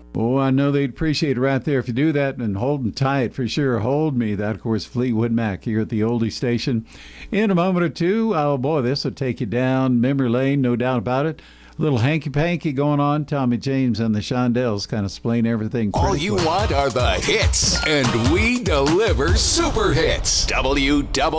Oh, I know they'd appreciate it right there if you do that, and holding tight for sure. Hold me. That, of course, Fleetwood Mac here at the Oldie Station. In a moment or two, oh boy, this will take you down memory lane, no doubt about it. A little hanky-panky going on. Tommy James and the Shondells kind of explain everything. All you want are the hits, and we deliver super hits. WW.